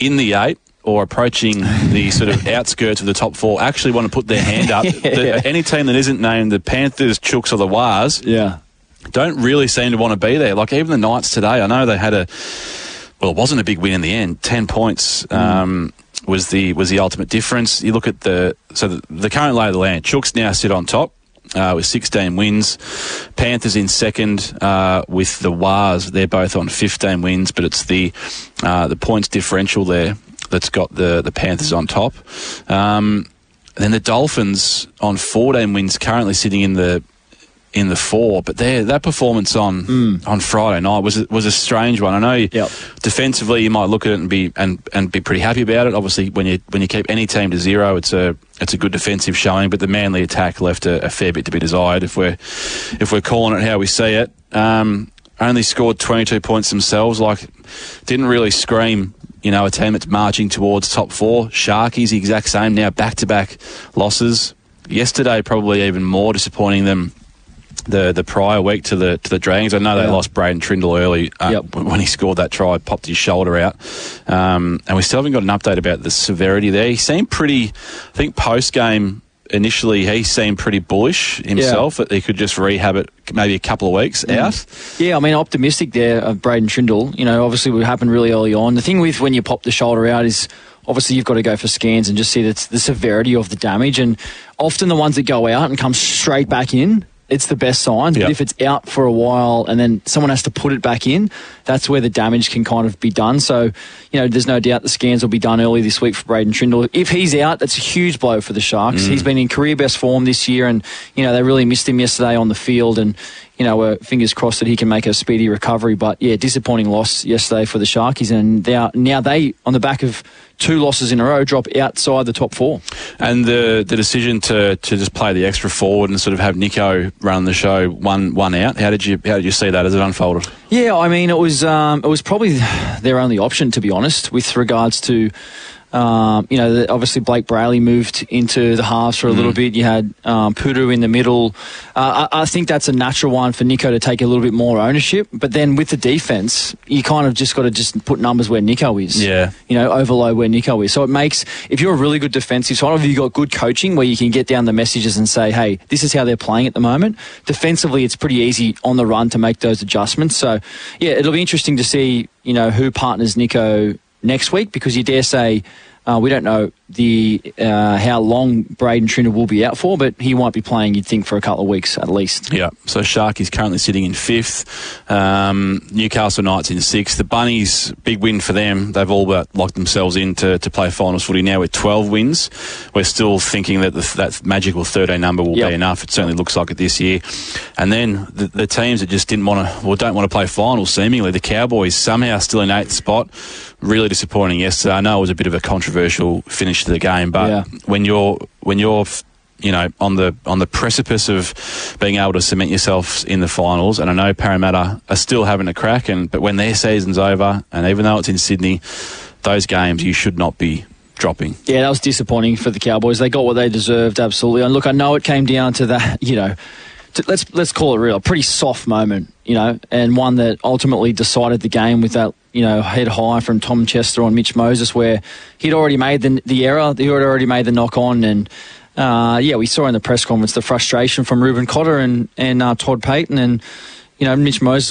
in the 8 or approaching the sort of outskirts of the top 4 actually want to put their hand up. Any team that isn't named the Panthers, Chooks or the Wars don't really seem to want to be there. Like even the Knights today, I know they had it wasn't a big win in the end. 10 points was the ultimate difference. You look at the current lay of the land. Chooks now sit on top with 16 wins. Panthers in second with the Wars. They're both on 15 wins, but it's the points differential there that's got the Panthers on top. Then the Dolphins on 14 wins, currently sitting in the 4, but that performance on Friday night was a strange one. I know defensively you might look at it and be pretty happy about it. Obviously, when you keep any team to 0, it's a good defensive showing. But the Manly attack left a fair bit to be desired. If we're calling it how we see it, only scored 22 points themselves. Like, didn't really scream. A team that's marching towards top 4. Sharkies the exact same now, back-to-back losses. Yesterday, probably even more disappointing than the prior week to the Dragons. I know they lost Braden Trindle early when he scored that try, popped his shoulder out. And we still haven't got an update about the severity there. He seemed pretty, I think post-game initially he seemed pretty bullish himself that he could just rehab it maybe a couple of weeks out. Yeah, I mean, optimistic there of Braden Trindle. Obviously it happened really early on. The thing with when you pop the shoulder out is obviously you've got to go for scans and just see the severity of the damage. And often the ones that go out and come straight back in, it's the best signs. But if it's out for a while and then someone has to put it back in, that's where the damage can kind of be done. So, there's no doubt the scans will be done early this week for Braden Trindle. If he's out, that's a huge blow for the Sharks. He's been in career best form this year and, they really missed him yesterday on the field and, we're fingers crossed that he can make a speedy recovery. But, disappointing loss yesterday for the Sharkies. And now they, on the back of 2 losses in a row, drop outside the top 4. And the decision to just play the extra forward and sort of have Nico run the show one out, how did you see that as it unfolded? Yeah, I mean, it was probably their only option, to be honest, with regards to obviously Blake Brayley moved into the halves for a little bit. You had Pudu in the middle. I think that's a natural one for Nico to take a little bit more ownership. But then with the defence, you kind of just got to just put numbers where Nico is. Yeah. Overload where Nico is. So it makes, if you're a really good defensive side, if you've got good coaching where you can get down the messages and say, hey, this is how they're playing at the moment. Defensively, it's pretty easy on the run to make those adjustments. So, it'll be interesting to see, who partners Nico next week, because you dare say we don't know how long Braden Trindle will be out for, but he won't be playing, you'd think, for a couple of weeks at least. Yeah, so Sharkies currently sitting in 5th. Newcastle Knights in 6th. The Bunnies, big win for them. They've all but locked themselves in to play finals footy now with 12 wins. We're still thinking that that magical 13 number will be enough. It certainly looks like it this year. And then the teams that just don't want to play finals, seemingly, the Cowboys somehow still in 8th spot. Really disappointing yesterday. I know it was a bit of a controversial finish to the game, but when you're on the precipice of being able to cement yourself in the finals, and I know Parramatta are still having a crack, but when their season's over, and even though it's in Sydney, those games you should not be dropping. Yeah, that was disappointing for the Cowboys. They got what they deserved, absolutely. And look, I know it came down to that, let's call it real, a pretty soft moment, and one that ultimately decided the game with that, head high from Tom Chester on Mitch Moses, where he'd already made the error, he had already made the knock on, and we saw in the press conference the frustration from Ruben Cotter and Todd Payton, and Mitch Moses